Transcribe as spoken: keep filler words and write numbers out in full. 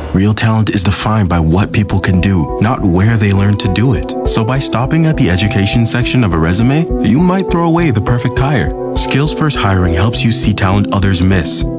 Real talent is defined by what people can do, not where they learn to do it. So by stopping at the education section of a resume, you might throw away the perfect hire. Skills First Hiring helps you see talent others miss.